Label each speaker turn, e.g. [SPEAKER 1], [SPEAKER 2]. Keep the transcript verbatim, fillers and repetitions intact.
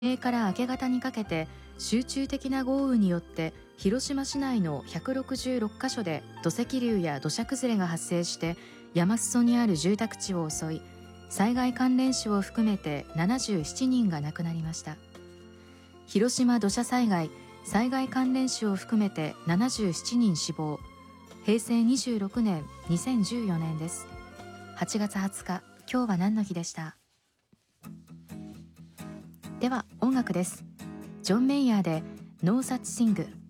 [SPEAKER 1] 未明から明け方にかけて集中的な豪雨によって広島市内のひゃくろくじゅうろっかしょで土石流や土砂崩れが発生して山裾にある住宅地を襲い、災害関連死を含めてななじゅうななにんが亡くなりました。広島土砂災害災害関連死を含めてななじゅうななにん死亡。へいせいにじゅうろくねんにせんじゅうよねんです。はちがつはつか、今日は何の日でした？では音楽です。ジョン・メイヤーで No Such Thing。